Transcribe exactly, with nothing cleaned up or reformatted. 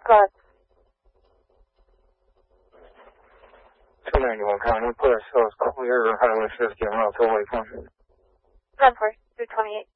God. two ninety-one, County, put ourselves clear, Highway fifty on Route Waypoint. ten four, two twenty-eight.